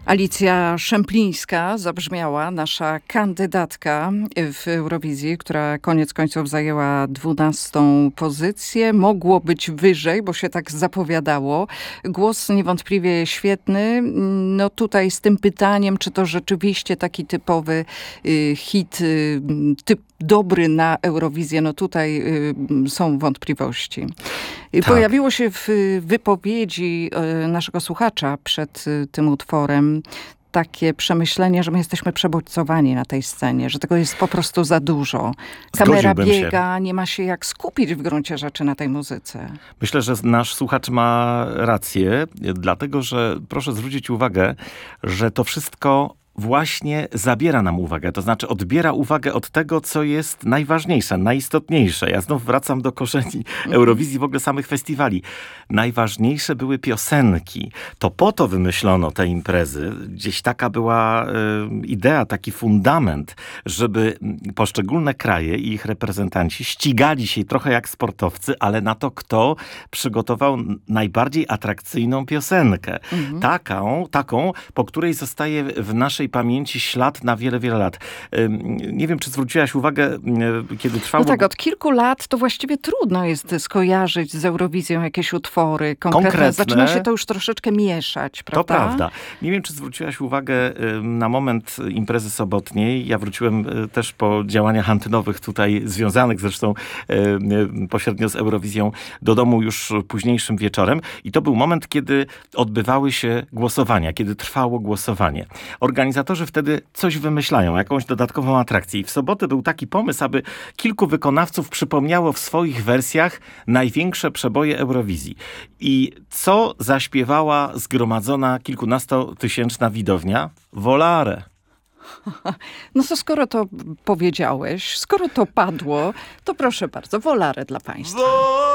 Alicja Szemplińska zabrzmiała, nasza kandydatka w Eurowizji, która koniec końców zajęła 12. pozycję. Mogło być wyżej, bo się tak zapowiadało. Głos niewątpliwie świetny. No tutaj z tym pytaniem, czy to rzeczywiście taki typowy hit, dobry na Eurowizję, no tutaj są wątpliwości. Tak. Pojawiło się w wypowiedzi naszego słuchacza przed tym utworem takie przemyślenie, że my jesteśmy przebodźcowani na tej scenie, że tego jest po prostu za dużo. Kamera biega, nie ma się jak skupić w gruncie rzeczy na tej muzyce. Myślę, że nasz słuchacz ma rację, dlatego że proszę zwrócić uwagę, że to wszystko właśnie zabiera nam uwagę, to znaczy odbiera uwagę od tego, co jest najważniejsze, najistotniejsze. Ja znów wracam do korzeni Eurowizji, w ogóle samych festiwali. Najważniejsze były piosenki. To po to wymyślono te imprezy. Gdzieś taka była idea, taki fundament, żeby poszczególne kraje i ich reprezentanci ścigali się trochę jak sportowcy, ale na to, kto przygotował najbardziej atrakcyjną piosenkę. Taką, po której zostaje w naszej pamięci ślad na wiele, wiele lat. Nie wiem, czy zwróciłaś uwagę, kiedy trwało... No tak, od kilku lat to właściwie trudno jest skojarzyć z Eurowizją jakieś utwory konkretne. Zaczyna się to już troszeczkę mieszać, prawda? To prawda. Nie wiem, czy zwróciłaś uwagę na moment imprezy sobotniej. Ja wróciłem też po działaniach antynowych tutaj, związanych zresztą pośrednio z Eurowizją, do domu już późniejszym wieczorem. I to był moment, kiedy odbywały się głosowania, kiedy trwało głosowanie. Organizatorzy wtedy coś wymyślają, jakąś dodatkową atrakcję. I w sobotę był taki pomysł, aby kilku wykonawców przypomniało w swoich wersjach największe przeboje Eurowizji. I co zaśpiewała zgromadzona kilkunastotysięczna widownia? Volare. No to skoro to powiedziałeś, skoro to padło, to proszę bardzo, Volare dla państwa.